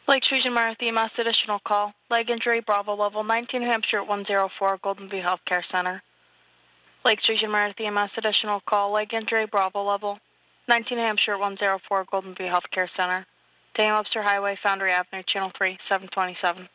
Lake Region Marathon Mass additional call. Leg injury, Bravo level 19, New Hampshire at 104, Golden View Healthcare Center. Lake Region Marathon Mass additional call. Leg injury, Bravo level 19, New Hampshire at 104, Golden View Healthcare Center. Daniel Webster Highway, Foundry Avenue, Channel 3, 727.